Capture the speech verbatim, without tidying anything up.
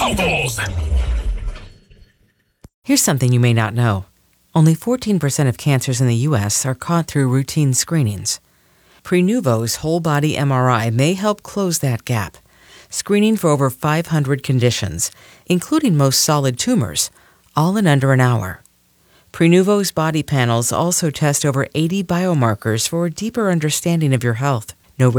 autos. Here's something you may not know. Only fourteen percent of cancers in the U S are caught through routine screenings. Prenuvo's whole-body M R I may help close that gap, screening for over five hundred conditions, including most solid tumors, all in under an hour. Prenuvo's body panels also test over eighty biomarkers for a deeper understanding of your health.